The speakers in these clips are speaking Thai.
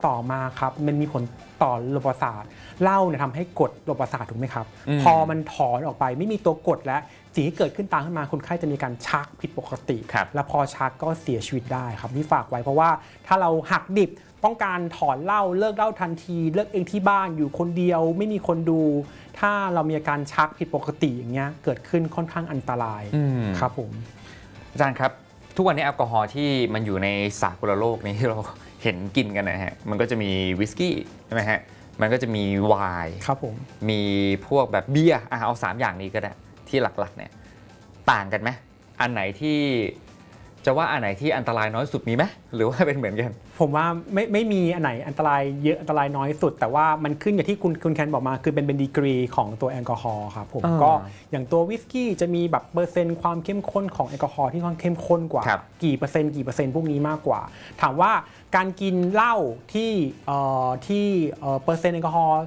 ต่อมาครับมันมีผลต่อระบบประสาทเหล้าเนี่ยทำให้กดระบบประสาทถูกไหมครับพอมันถอนออกไปไม่มีตัวกดแล้วสิ่งที่เกิดขึ้นตามขึ้นมาคนไข้จะมีการชักผิดปกติและพอชักก็เสียชีวิตได้ครับที่ฝากไว้เพราะว่าถ้าเราหักดิบต้องการถอนเหล้าเลิกเหล้าทันทีเลิกเองที่บ้านอยู่คนเดียวไม่มีคนดูถ้าเรามีอาการชักผิดปกติอย่างเงี้ยเกิดขึ้นค่อนข้างอันตรายครับผมอาจารย์ครับทุกวันนี้แอลกอฮอล์ที่มันอยู่ในสากลโลกนี้ที่เราเห็นกินกันนะฮะมันก็จะมีวิสกี้ใช่ไหมฮะมันก็จะมีไวน์ครับผมมีพวกแบบเบียร์เอา3อย่างนี้ก็ได้ที่หลักๆเนี่ยต่างกันไหมอันไหนที่จะว่าอันไหนที่อันตรายน้อยสุดมีไหมหรือว่าเป็นเหมือนกันผมว่าไม่มีอันไหนอันตรายเยอะอันตรายน้อยสุดแต่ว่ามันขึ้นอย่างที่คุณแคนบอกมาคือเป็นดีกรีของตัวแอลกอฮอล์ครับผมก็อย่างตัววิสกี้จะมีแบบเปอร์เซ็นต์ความเข้มข้นของแอลกอฮอล์ที่ค่อนข้างเข้มข้นกว่ากี่เปอร์เซ็นต์พวกนี้มากกว่าถามว่าการกินเหล้าที่เปอร์เซ็นต์แอลกอฮอล์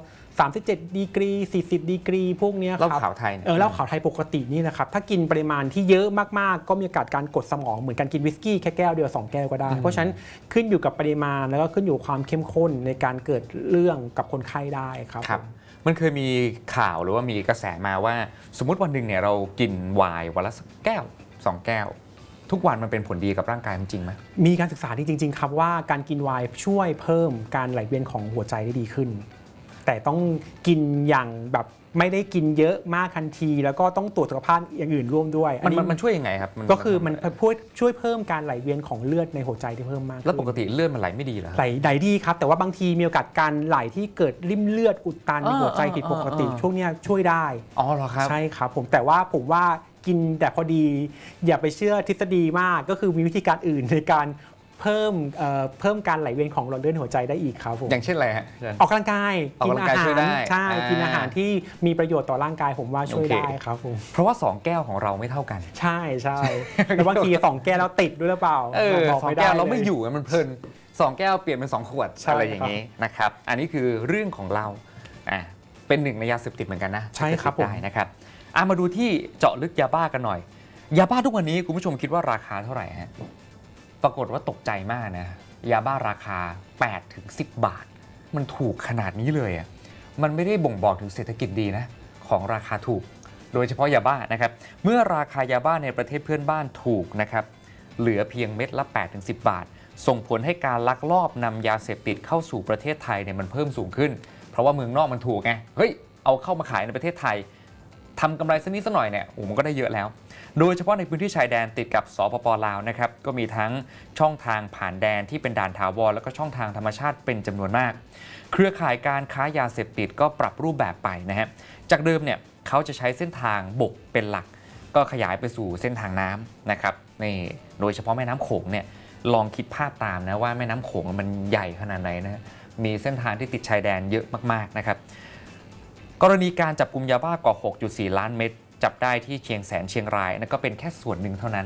37ดีกรี40ดีกรีพวกนี้ครับเหล้าขาวไทยเหล้าขาวไทยปกตินี่นะครับถ้ากินปริมาณที่เยอะมากๆก็มีโอกาสการกดสมองเหมือนการกินวิสกี้แค่แก้วเดียว2แก้วก็ได้เพราะฉะนั้นขึ้นอยู่กับปริมาณแล้วก็ขึ้นอยู่ความเข้มข้นในการเกิดเรื่องกับคนไข้ได้ครับมันเคยมีข่าวหรือว่ามีกระแสมาว่าสมมติวันหนึ่งเนี่ยเรากินไวน์วันละแก้ว2แก้วทุกวันมันเป็นผลดีกับร่างกายจริงไหมมีการศึกษาจริงๆครับว่าการกินไวน์ช่วยเพิ่มการไหลเวียนของหัวใจได้ดีขึ้นแต่ต้องกินอย่างแบบไม่ได้กินเยอะมากทันทีแล้วก็ต้องตรวจสุขภาพอย่างอื่นร่วมด้วยมันช่วยยังไงครับก็คือมันช่วยเพิ่มการไหลเวียนของเลือดในหัวใจที่เพิ่มมากแล้วปกติเลือดมันไหลไม่ดีเหรอไหลดีครับแต่ว่าบางทีมีโอกาสการไหลที่เกิดริ่มเลือดอุดตันในหัวใจผิดปกติช่วงนี้ช่วยได้อ๋อเหรอครับใช่ครับแต่ว่าผมว่ากินแต่พอดีอย่าไปเชื่อทฤษฎีมากก็คือมีวิธีการอื่นในการเพิ่มการไหลเวียนของหลอดเลือดหัวใจได้อีกครับผมอย่างเช่นอะไรฮะออกกำลังกายกินอาหารใช่กินอาหารที่มีประโยชน์ต่อร่างกายผมว่าช่วยได้ครับผมเพราะว่า2แก้วของเราไม่เท่ากันใช่แล้วบางที2แก้วแล้วติดด้วยหรือเปล่า 2แก้วเราไม่อยู่มันเพลิน2แก้วเปลี่ยนเป็น2ขวดอะไรอย่างนี้นะครับอันนี้คือเรื่องของเราเป็นหนึ่งในยาเสพติดเหมือนกันนะใช่ครับได้นะครับมาดูที่เจาะลึกยาบ้ากันหน่อยยาบ้าทุกวันนี้คุณผู้ชมคิดว่าราคาเท่าไหร่ฮะปรากฏว่าตกใจมากนะยาบ้าราคา8 ถึง 10 บาทมันถูกขนาดนี้เลยอ่ะมันไม่ได้บ่งบอกถึงเศรษฐกิจดีนะของราคาถูกโดยเฉพาะยาบ้านะครับเมื่อราคายาบ้าในประเทศเพื่อนบ้านถูกนะครับเหลือเพียงเม็ดละ8 ถึง 10 บาทส่งผลให้การลักลอบนำยาเสพติดเข้าสู่ประเทศไทยเนี่ยมันเพิ่มสูงขึ้นเพราะว่าเมืองนอกมันถูกไงเฮ้ยเอาเข้ามาขายในประเทศไทยทำกำไรสักนิดสักหน่อยเนี่ยมันก็ได้เยอะแล้วโดยเฉพาะในพื้นที่ชายแดนติดกับสปป.ลาวนะครับก็มีทั้งช่องทางผ่านแดนที่เป็นด่านถาวรแล้วก็ช่องทางธรรมชาติเป็นจำนวนมากเครือข่ายการค้ายาเสพติดก็ปรับรูปแบบไปนะฮะจากเดิมเนี่ยเขาจะใช้เส้นทางบกเป็นหลักก็ขยายไปสู่เส้นทางน้ำนะครับนี่โดยเฉพาะแม่น้ำโขงเนี่ยลองคิดภาพตามนะว่าแม่น้ำโขงมันใหญ่ขนาดไหนนะมีเส้นทางที่ติดชายแดนเยอะมากๆนะครับกรณีการจับกุมยาบ้ากว่า 6.4 ล้านเม็ดจับได้ที่เชียงแสนเชียงรายนั่นก็เป็นแค่ส่วนหนึ่งเท่านั้น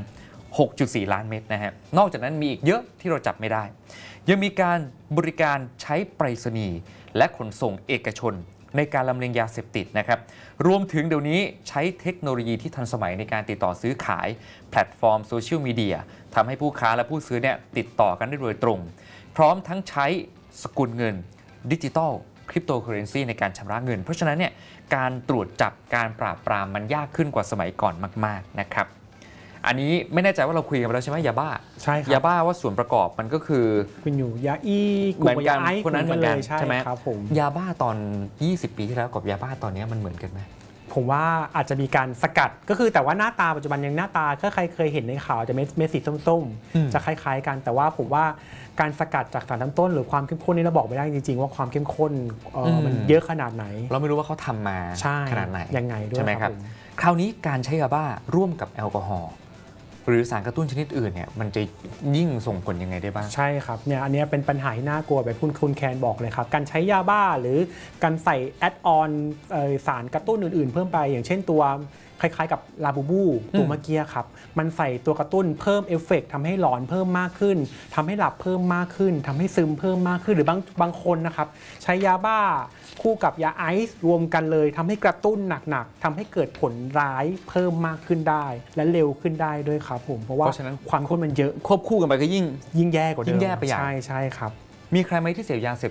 6.4 ล้านเม็ดนะฮะนอกจากนั้นมีอีกเยอะที่เราจับไม่ได้ยังมีการบริการใช้ไปรษณีย์และขนส่งเอกชนในการลำเลียงยาเสพติดนะครับรวมถึงเดี๋ยวนี้ใช้เทคโนโลยีที่ทันสมัยในการติดต่อซื้อขายแพลตฟอร์มโซเชียลมีเดียทำให้ผู้ค้าและผู้ซื้อเนี่ยติดต่อกันได้โดยตรงพร้อมทั้งใช้สกุลเงินดิจิตอลคริปโตเคอเรนซีในการชำระเงินเพราะฉะนั้นเนี่ยการตรวจจับการปราบปรามมันยากขึ้นกว่าสมัยก่อนมากๆนะครับอันนี้ไม่แน่ใจว่าเราคุยกันไปแล้วใช่ไหมยาบ้าใช่ครับยาบ้าว่าส่วนประกอบมันก็คือคุณอยู่ยาอีเหมือนกันคนนั้นเหมือนกันใช่ไหมครับผมยาบ้าตอน20 ปีที่แล้วกับยาบ้าตอนนี้มันเหมือนกันไหมผมว่าอาจจะมีการสกัดก็คือแต่ว่าหน้าตาปัจจุบันยังหน้าตาถ้าใครเคยเห็นในข่าวจะเม็ดสีส้มๆจะคล้ายๆกันแต่ว่าผมว่าการสกัดจากสารตั้งต้นหรือความเข้มข้นนี่เราบอกไม่ได้จริงๆว่าความเข้มข้นมันเยอะขนาดไหนเราไม่รู้ว่าเขาทำมาขนาดไหนยังไงด้วยใช่ไหมครับคราวนี้การใช้ยาบ้าร่วมกับแอลกอฮอล์หรือสารกระตุ้นชนิดอื่นเนี่ยมันจะยิ่งส่งผลยังไงได้บ้างใช่ครับเนี่ยอันนี้เป็นปัญหาที่น่ากลัวแบบคุณแคนบอกเลยครับการใช้ยาบ้าหรือการใส่แอดออนสารกระตุ้นอื่นๆเพิ่มไปอย่างเช่นตัวคล้ายๆกับลาบูบูตัวเมื่อกี้ครับมันใส่ตัวกระตุ้นเพิ่มเอฟเฟกต์ทำให้หลอนเพิ่มมากขึ้นทำให้หลับเพิ่มมากขึ้นทำให้ซึมเพิ่มมากขึ้นหรือบางคนนะครับใช้ยาบ้าคู่กับยาไอซ์รวมกันเลยทำให้กระตุ้นหนักๆทำให้เกิดผลร้ายเพิ่มมากขึ้นได้และเร็วขึ้นได้ด้วยครับผมเพราะว่าความข้นมันเยอะควบคู่กันไปก็ยิ่งแย่กว่าเดิมยิ่งแย่ไปอย่างใช่ครับมีใครไหมที่เสพยาเสพ